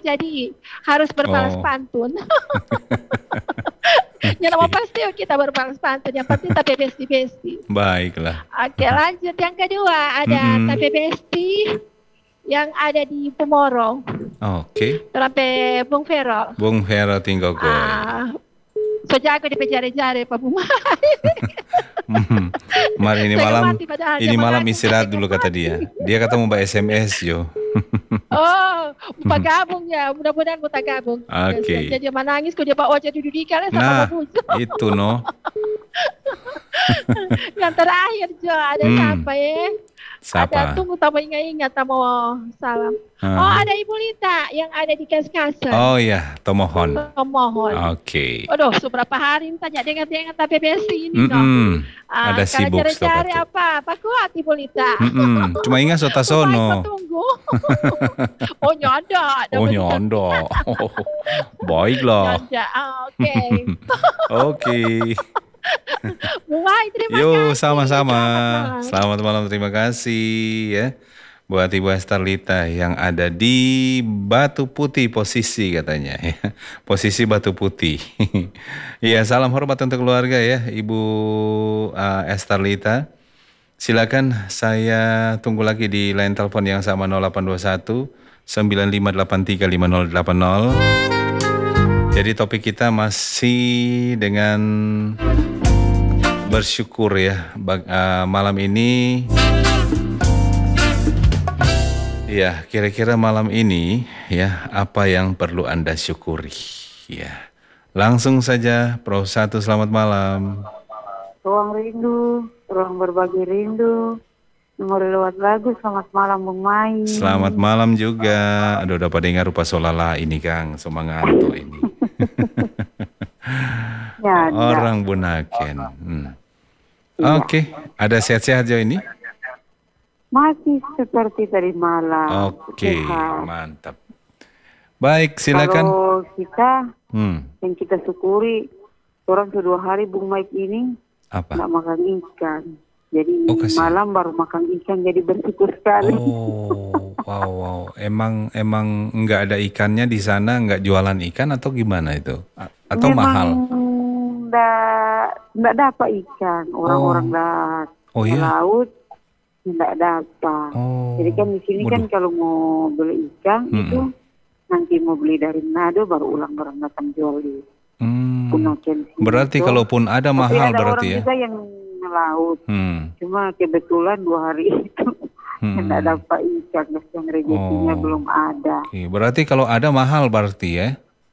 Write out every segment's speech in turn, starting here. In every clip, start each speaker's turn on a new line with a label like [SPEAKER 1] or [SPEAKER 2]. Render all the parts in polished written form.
[SPEAKER 1] jadi harus berbalas
[SPEAKER 2] Oh.
[SPEAKER 1] pantun. Yang nama
[SPEAKER 2] Oke.
[SPEAKER 1] pasti kita berbalas pantun. Yang penting tapi besti-besti.
[SPEAKER 2] Baiklah.
[SPEAKER 1] Oke, lanjut yang kedua ada
[SPEAKER 2] Mm-mm.
[SPEAKER 1] tapi besti yang ada di Pemorong.
[SPEAKER 2] Oke.
[SPEAKER 1] Sampai Bung Vero.
[SPEAKER 2] Bung Hero Tinggogoy.
[SPEAKER 1] So jago di penjara-jara Pak Bung.
[SPEAKER 2] Mari
[SPEAKER 1] Saya mati padahal dia
[SPEAKER 2] ini malam
[SPEAKER 1] mengaku
[SPEAKER 2] istirahat
[SPEAKER 1] saya
[SPEAKER 2] dulu kata
[SPEAKER 1] mati.
[SPEAKER 2] dia. Dia kata mau SMS yo.
[SPEAKER 1] Oh, Pak gabung ya. Mudah-mudahan kita gabung.
[SPEAKER 2] Oke.
[SPEAKER 1] Jadi dia menangis kok dia Pak Oce duduk di kalian sama
[SPEAKER 2] Nah,
[SPEAKER 1] bagus.
[SPEAKER 2] itu no.
[SPEAKER 1] Yang terakhir Jo ada siapa ya? Ada
[SPEAKER 2] Siapa?
[SPEAKER 1] tunggu tamu ingat-ingat tamu salam. Oh
[SPEAKER 2] Uh-huh.
[SPEAKER 1] ada Ibu Lita yang ada di Kaskasan.
[SPEAKER 2] Oh ya, Tomohon.
[SPEAKER 1] Mohon.
[SPEAKER 2] Oke.
[SPEAKER 1] Waduh, seberapa hari tanya dengar-dengar tapi besi ini no.
[SPEAKER 2] Ada
[SPEAKER 1] Kalau
[SPEAKER 2] sibuk
[SPEAKER 1] cari-cari
[SPEAKER 2] Stokatu.
[SPEAKER 1] apa kok Ibu Lita?
[SPEAKER 2] Cuma ingat
[SPEAKER 1] Baik,
[SPEAKER 2] Sotasono.
[SPEAKER 1] tunggu. Oh nyanda, ada
[SPEAKER 2] Oh
[SPEAKER 1] benar.
[SPEAKER 2] nyondo. Baiklah.
[SPEAKER 1] Nyanda, oke.
[SPEAKER 2] Oke.
[SPEAKER 1] Mulai, terima
[SPEAKER 2] Yo,
[SPEAKER 1] kasih.
[SPEAKER 2] sama-sama.
[SPEAKER 1] Selamat malam.
[SPEAKER 2] Selamat malam, terima kasih ya. Buat Ibu Estarlita yang ada di Batu Putih posisi katanya ya. Posisi Batu Putih. Iya, salam hormat untuk keluarga ya, Ibu Estarlita. Silakan saya tunggu lagi di line telepon yang sama 0821 9583 5080. Jadi topik kita masih dengan bersyukur ya malam ini. Ya, kira-kira malam ini ya apa yang perlu Anda syukuri ya. Langsung saja Pro 1, selamat malam.
[SPEAKER 3] Ruang rindu, ruang berbagi rindu. Nomor lewat lagu, selamat malam Bung Mai.
[SPEAKER 2] Selamat malam juga. Aduh, udah pada dengar rupa solala ini Kang, semanganto ini.
[SPEAKER 3] Ya,
[SPEAKER 2] Orang Bunaken. Oke, ada sehat-sehat Jo ini?
[SPEAKER 3] masih seperti tadi malam.
[SPEAKER 2] Oke,
[SPEAKER 3] Sehat.
[SPEAKER 2] mantap. Baik, silakan.
[SPEAKER 3] Kalau kita
[SPEAKER 2] Hmm,
[SPEAKER 3] yang kita syukuri, orang kedua hari Bung Mike ini
[SPEAKER 2] apa?
[SPEAKER 3] nggak makan ikan. Jadi
[SPEAKER 2] Oh, kasihan.
[SPEAKER 3] malam baru makan ikan, jadi bersyukur sekali.
[SPEAKER 2] Oh, wow. Emang nggak ada ikannya di sana, nggak jualan ikan atau gimana itu? Atau
[SPEAKER 3] Memang
[SPEAKER 2] mahal?
[SPEAKER 3] nggak dapat ikan. Orang-orang
[SPEAKER 2] Oh
[SPEAKER 3] ke
[SPEAKER 2] iya.
[SPEAKER 3] laut nggak dapat.
[SPEAKER 2] Oh.
[SPEAKER 3] Jadi kan di sini kan kalau mau beli ikan itu nanti mau beli dari Manado baru ulang barang datang jual di Bunaken.
[SPEAKER 2] Berarti
[SPEAKER 3] Gitu.
[SPEAKER 2] kalaupun ada
[SPEAKER 3] Tapi
[SPEAKER 2] mahal
[SPEAKER 3] ada
[SPEAKER 2] berarti
[SPEAKER 3] orang
[SPEAKER 2] ya?
[SPEAKER 3] juga yang laut. Cuma kebetulan 2 hari itu tidak dapat ikan, yang rezekinya belum ada.
[SPEAKER 2] Oke, berarti kalau ada mahal berarti ya?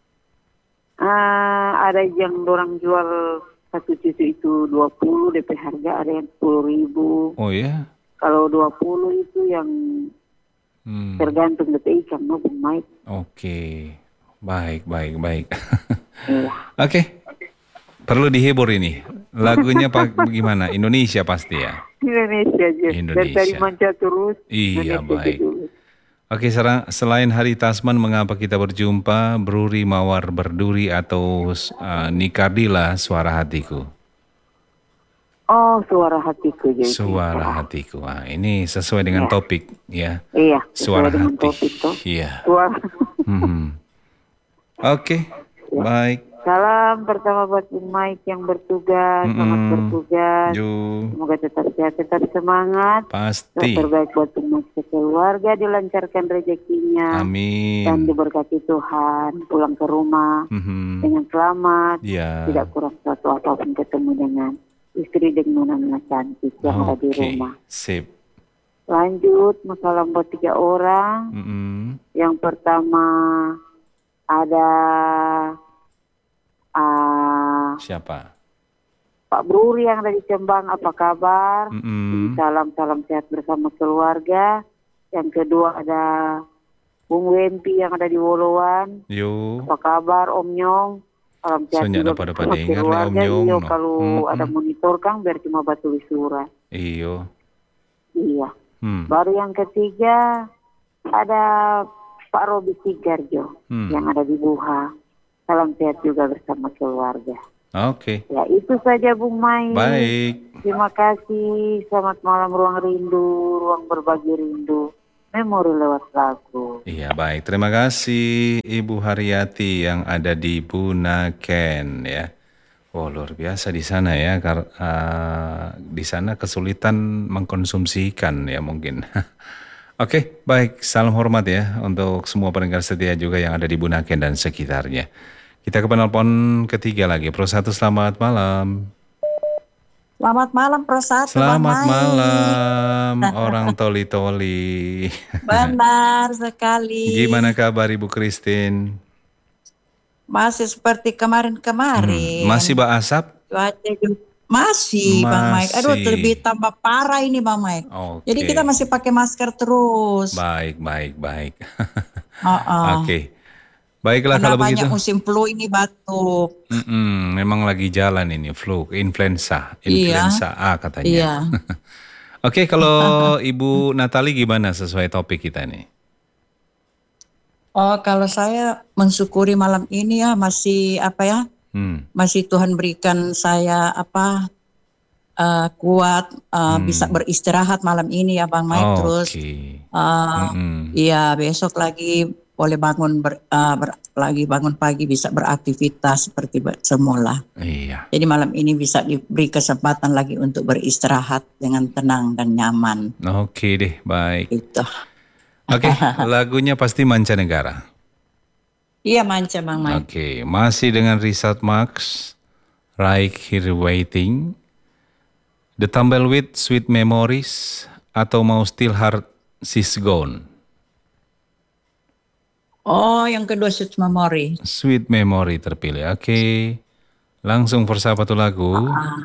[SPEAKER 3] Ada yang orang jual satu cucu itu 20, DP harga ada yang 10.000.
[SPEAKER 2] Oh ya?
[SPEAKER 3] Kalau 20 itu yang tergantung DP ikan, no Bung Mike.
[SPEAKER 2] Oke, baik.
[SPEAKER 3] Iya.
[SPEAKER 2] Oke, perlu dihibur ini. Lagunya gimana? Indonesia pasti ya?
[SPEAKER 3] Indonesia aja. Dan dari manca terus.
[SPEAKER 2] Iya,
[SPEAKER 3] Indonesia
[SPEAKER 2] baik.
[SPEAKER 3] dulu.
[SPEAKER 2] Oke, selain Hari Tasman, mengapa kita berjumpa? Bruri Mawar Berduri atau Nikardila Suara Hatiku?
[SPEAKER 3] Oh, suara hatiku jadi.
[SPEAKER 2] Suara hatiku. Wah, ini sesuai dengan topik ya.
[SPEAKER 3] Iya,
[SPEAKER 2] Suara
[SPEAKER 3] dengan
[SPEAKER 2] hati.
[SPEAKER 3] topik tuh.
[SPEAKER 2] Iya.
[SPEAKER 3] Suara.
[SPEAKER 2] Oke, baik.
[SPEAKER 3] Salam pertama buat Bung Mike yang bertugas, selamat bertugas. Semoga tetap sehat, tetap semangat.
[SPEAKER 2] Pasti.
[SPEAKER 3] Terbaik buat Bung Mike keluarga, dilancarkan rezekinya.
[SPEAKER 2] Amin.
[SPEAKER 3] Dan diberkati Tuhan, pulang ke rumah dengan selamat.
[SPEAKER 2] Ya.
[SPEAKER 3] Tidak kurang suatu apapun, ketemu dengan istri dengan anak cantik yang ada di rumah.
[SPEAKER 2] Sip.
[SPEAKER 3] Lanjut, masalah buat 3 orang. Yang pertama ada
[SPEAKER 2] siapa?
[SPEAKER 3] Pak Bruri yang ada di Cembang, apa kabar? Salam sehat bersama keluarga. Yang kedua ada Bung Wempi yang ada di Wolowan. Apa kabar Om Nyong? Salam sehat juga bersama keluarga. Iyo, kalau ada monitor Kang biar cuma batu surat.
[SPEAKER 2] Iya.
[SPEAKER 3] Baru yang ketiga ada Pak Robi Sigarjo yang ada di Buha. Salam sehat juga bersama keluarga.
[SPEAKER 2] Oke.
[SPEAKER 3] Ya itu saja Bung Mai.
[SPEAKER 2] Baik.
[SPEAKER 3] Terima kasih. Selamat malam ruang rindu, ruang berbagi rindu. memori lewat lagu.
[SPEAKER 2] Iya, baik. Terima kasih Ibu Haryati yang ada di Bunaken ya. Oh, luar biasa di sana ya. Di sana kesulitan mengkonsumsi ikan ya mungkin. Oke, baik. Salam hormat ya untuk semua pendengar setia juga yang ada di Bunaken dan sekitarnya. Kita ke penelpon ketiga lagi. Pro 1, selamat malam.
[SPEAKER 4] Selamat malam Pro 1.
[SPEAKER 2] Selamat malam orang toli-toli.
[SPEAKER 4] Benar sekali.
[SPEAKER 2] Gimana kabar Ibu Christine?
[SPEAKER 4] Masih seperti kemarin-kemarin.
[SPEAKER 2] Masih berasap?
[SPEAKER 4] Masih Bang Mike. Aduh, lebih tambah parah ini Bang Mike.
[SPEAKER 2] Okay.
[SPEAKER 4] Jadi kita masih pakai masker terus.
[SPEAKER 2] Baik. Oke. Baiklah kalau begitu.
[SPEAKER 4] Banyak musim flu ini batuk.
[SPEAKER 2] Memang lagi jalan ini flu, influenza A katanya.
[SPEAKER 4] Iya.
[SPEAKER 2] Oke, kalau Ibu Natali gimana sesuai topik kita nih?
[SPEAKER 4] Oh, kalau saya mensyukuri malam ini ya masih masih Tuhan berikan saya kuat bisa beristirahat malam ini ya Bang Mike. Terus iya besok lagi boleh bangun lagi bangun pagi bisa beraktivitas seperti semula.
[SPEAKER 2] Iya.
[SPEAKER 4] Jadi malam ini bisa diberi kesempatan lagi untuk beristirahat dengan tenang dan nyaman.
[SPEAKER 2] Oke deh, baik.
[SPEAKER 4] Itu.
[SPEAKER 2] Oke, lagunya pasti mancanegara.
[SPEAKER 4] Iya, manca Bang Mike.
[SPEAKER 2] Oke, masih dengan Richard Marx, Right Here Waiting, The Tumbleweed, Sweet Memories, atau mau Still Heart She's Gone?
[SPEAKER 4] Oh, yang kedua Sweet Memory.
[SPEAKER 2] Sweet Memory terpilih. Oke. Langsung persapa tuh lagu.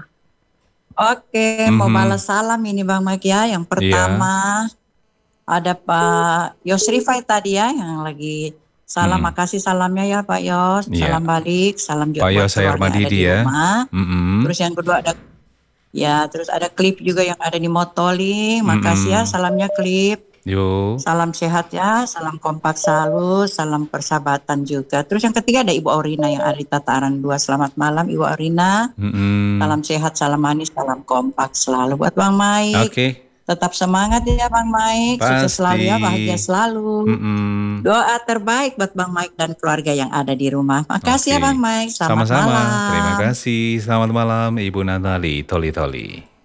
[SPEAKER 4] Oke, mau balas salam ini Bang Mike ya. Yang pertama ada Pak Yos Rifai tadi ya yang lagi salam. Makasih salamnya ya Pak Yos. Salam balik, salam juga
[SPEAKER 2] Pak Yos keluarga yang ada di rumah.
[SPEAKER 4] Terus yang kedua terus ada Klip juga yang ada di Motoling. Makasih ya salamnya Klip. Salam sehat ya, salam kompak selalu, salam persahabatan juga. Terus yang ketiga ada Ibu Aurina yang ada di Tataran 2. Selamat malam Ibu Aurina. Salam sehat, salam manis, salam kompak selalu buat Bang Mike.
[SPEAKER 2] Oke.
[SPEAKER 4] Tetap semangat ya Bang Mike. Sukses selalu ya, bahagia selalu. Doa terbaik buat Bang Mike dan keluarga yang ada di rumah. Makasih ya Bang Mike. Selamat malam.
[SPEAKER 2] Terima kasih. Selamat malam Ibu Natali Toli-Toli.